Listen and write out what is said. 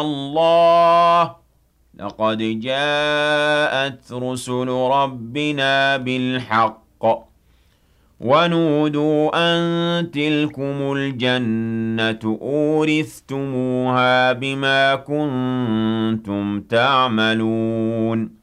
الله لقد جاءت رسل ربنا بالحق ونودوا أن تلكم الجنة أورثتموها بما كنتم تعملون